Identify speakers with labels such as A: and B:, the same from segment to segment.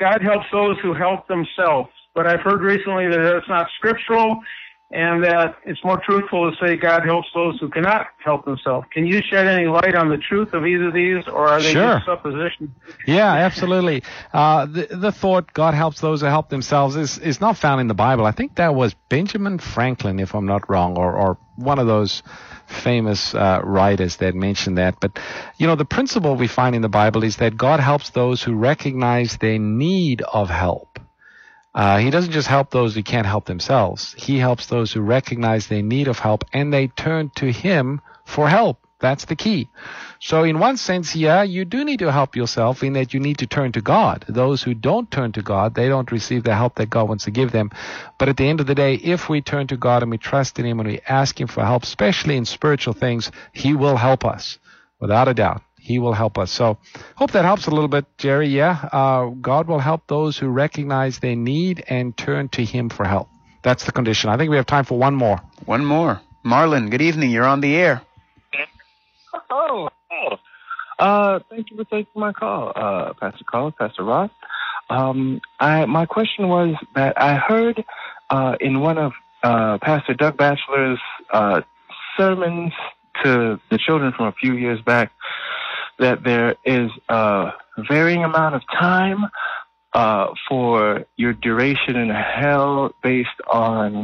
A: God helps those who help themselves. But I've heard recently that it's not scriptural, and that it's more truthful to say God helps those who cannot help themselves. Can you shed any light on the truth of either of these, or are they just suppositions?
B: Yeah, absolutely. The thought God helps those who help themselves is not found in the Bible. I think that was Benjamin Franklin, if I'm not wrong, or one of those famous writers that mentioned that. But, the principle we find in the Bible is that God helps those who recognize their need of help. He doesn't just help those who can't help themselves. He helps those who recognize their need of help, and they turn to Him for help. That's the key. So in one sense, you do need to help yourself in that you need to turn to God. Those who don't turn to God, they don't receive the help that God wants to give them. But at the end of the day, if we turn to God and we trust in Him and we ask Him for help, especially in spiritual things, He will help us, without a doubt. He will help us. So hope that helps a little bit, Jerry. God will help those who recognize their need and turn to Him for help. That's the condition. I think we have time for one more.
C: One more. Marlon, good evening. You're on the air.
D: Thank you for taking my call, Pastor Carl, Pastor Ross. My question was that I heard in one of Pastor Doug Batchelor's sermons to the children from a few years back that there is a varying amount of time for your duration in hell based on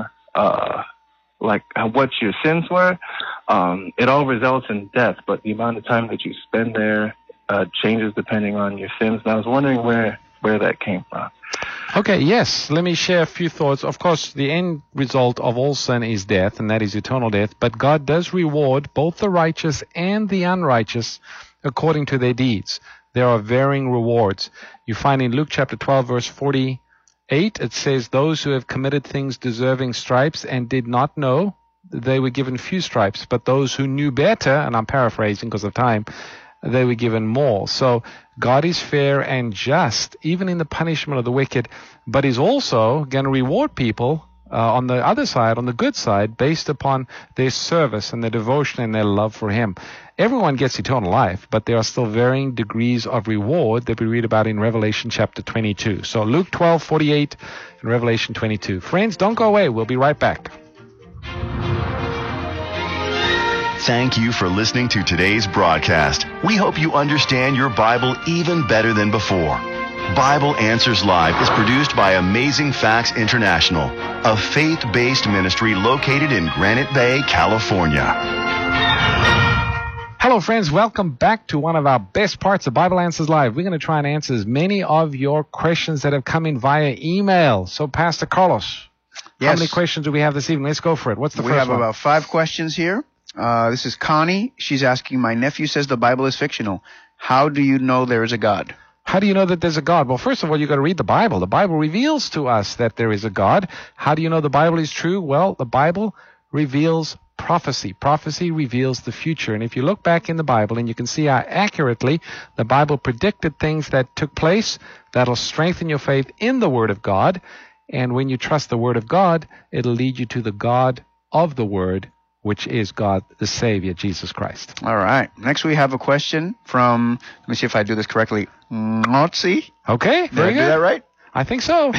D: what your sins were. It all results in death, but the amount of time that you spend there changes depending on your sins. And I was wondering where that came from.
B: Okay, yes. Let me share a few thoughts. Of course, the end result of all sin is death, and that is eternal death. But God does reward both the righteous and the unrighteous according to their deeds. There are varying rewards. You find in Luke chapter 12, verse 48, it says, those who have committed things deserving stripes and did not know, they were given few stripes. But those who knew better, and I'm paraphrasing because of time, they were given more. So God is fair and just, even in the punishment of the wicked, but is also going to reward people on the other side, on the good side, based upon their service and their devotion and their love for Him. Everyone gets eternal life, but there are still varying degrees of reward that we read about in Revelation chapter 22. So Luke 12:48 and Revelation 22. Friends, don't go away. We'll be right back.
E: Thank you for listening to today's broadcast. We hope you understand your Bible even better than before. Bible Answers Live is produced by Amazing Facts International, a faith-based ministry located in Granite Bay, California.
B: Hello, friends. Welcome back to one of our best parts of Bible Answers Live. We're going to try and answer as many of your questions that have come in via email. So, Pastor Carlos, how many questions do we have this evening? Let's go for it. What's the first one?
C: We have about 5 questions here. This is Connie. She's asking, my nephew says the Bible is fictional. How do you know there is a God?
B: How do you know that there's a God? Well, first of all, you've got to read the Bible. The Bible reveals to us that there is a God. How do you know the Bible is true? Well, the Bible reveals prophecy. Prophecy reveals the future. And if you look back in the Bible and you can see how accurately the Bible predicted things that took place, that'll strengthen your faith in the Word of God. And when you trust the Word of God, it'll lead you to the God of the Word, which is God, the Savior, Jesus Christ.
C: All right. Next, we have a question from, let me see if I do this correctly, Nazi.
B: Okay, very good.
C: Did I do that right?
B: I think so.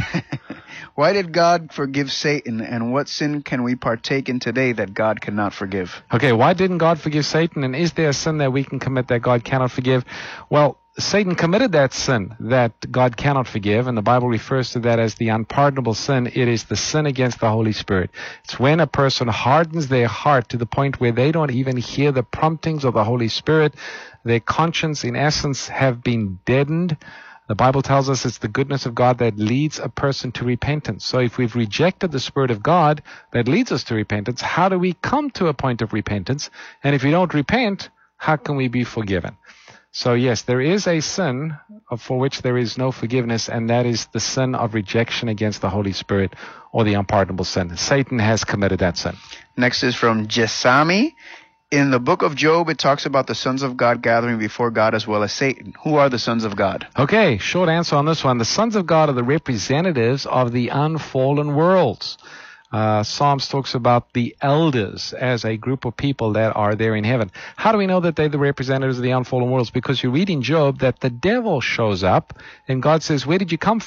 C: Why did God forgive Satan, and what sin can we partake in today that God cannot forgive?
B: Okay, why didn't God forgive Satan, and is there a sin that we can commit that God cannot forgive? Well, Satan committed that sin that God cannot forgive, and the Bible refers to that as the unpardonable sin. It is the sin against the Holy Spirit. It's when a person hardens their heart to the point where they don't even hear the promptings of the Holy Spirit. Their conscience, in essence, have been deadened. The Bible tells us it's the goodness of God that leads a person to repentance. So if we've rejected the Spirit of God that leads us to repentance, how do we come to a point of repentance? And if we don't repent, how can we be forgiven? So yes, there is a sin for which there is no forgiveness, and that is the sin of rejection against the Holy Spirit, or the unpardonable sin. Satan has committed that sin.
C: Next is from Jesami. In the book of Job, it talks about the sons of God gathering before God as well as Satan. Who are the sons of God?
B: Okay, short answer on this one. The sons of God are the representatives of the unfallen worlds. Psalms talks about the elders as a group of people that are there in heaven. How do we know that they're the representatives of the unfallen worlds? Because you read in Job that the devil shows up and God says, where did you come